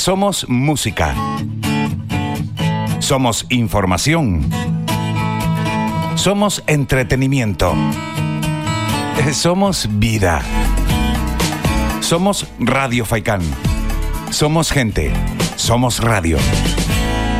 Somos música. Somos información. Somos entretenimiento. Somos vida. Somos Radio Faikán. Somos gente. Somos radio.